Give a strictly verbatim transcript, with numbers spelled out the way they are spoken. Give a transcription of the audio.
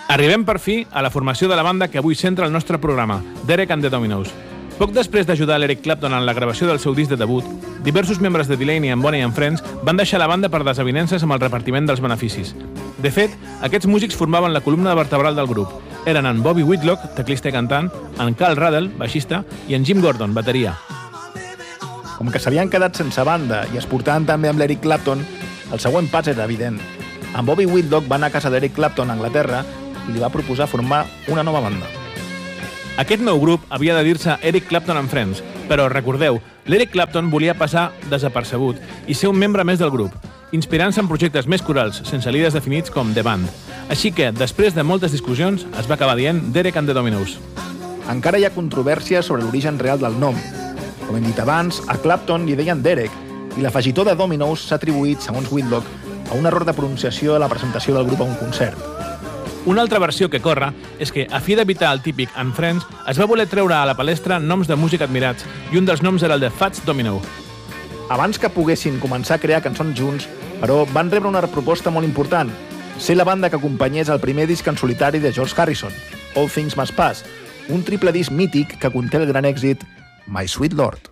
Arribem per fi a la formació de la banda que avui centra el nostre programa, Derek and the Dominos. Poc després d'ajudar l'Eric Clapton en la gravació del seu disc de debut, diversos membres de Delaney and Bonnie and Friends van deixar la banda per desavinences amb el repartiment dels beneficis. De fet, aquests músics formaven la columna vertebral del grup. Eren en Bobby Whitlock, teclista i cantant, en Carl Radle, baixista, i en Jim Gordon, bateria. Com que s'havien quedat sense banda i es portaven també amb l'Eric Clapton, el següent pas era evident. En Bobby Whitlock va anar a casa d'Eric Clapton a Anglaterra i li va proposar formar una nova banda. Aquest nou grup havia de dir-se Eric Clapton and Friends, però recordeu, l'Eric Clapton volia passar desapercebut i ser un membre més del grup, inspirant-se en projectes més corals, sense líders definits com The Band. Així que, després de moltes discussions, es va acabar dient Derek and the Dominos. Encara hi ha controvèrsia sobre l'origen real del nom. Com hem dit abans, a Clapton li deien Derek, i l'afegitó de Dominos s'ha atribuït, segons Whitlock, a un error de pronunciació a la presentació del grup a un concert. Una altra versió que corre és que, a fi d'evitar el típic and Friends, es va voler treure a la palestra noms de música admirats, i un dels noms era el de Fats Domino. Abans que poguessin començar a crear cançons junts, però van rebre una proposta molt important, ser la banda que acompanyés el primer disc en solitari de George Harrison, All Things Must Pass, un triple disc mític que conté el gran èxit My Sweet Lord.